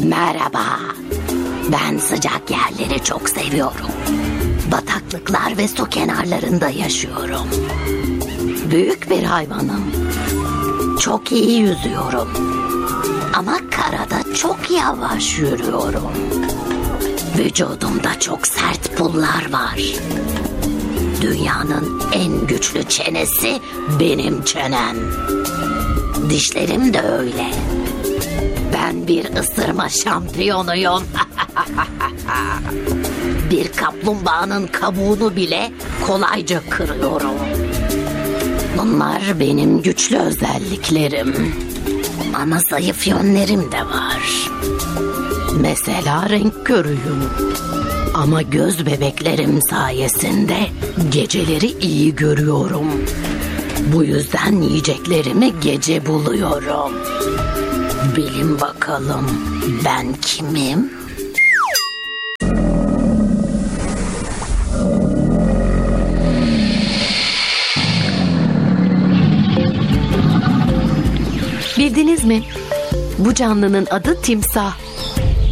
Merhaba. Ben sıcak yerleri çok seviyorum. Bataklıklar ve su kenarlarında yaşıyorum. Büyük bir hayvanım. Çok iyi yüzüyorum. Ama karada çok yavaş yürüyorum. Vücudumda çok sert pullar var. Dünyanın en güçlü çenesi benim çenem. Dişlerim de öyle. Ben bir ısırma şampiyonuyum. Bir kaplumbağanın kabuğunu bile kolayca kırıyorum. Bunlar benim güçlü özelliklerim. Ama zayıf yönlerim de var. Mesela renk körüyüm. Ama göz bebeklerim sayesinde geceleri iyi görüyorum. Bu yüzden yiyeceklerimi gece buluyorum. Bilin bakalım ben kimim? Bildiniz mi? Bu canlının adı timsah.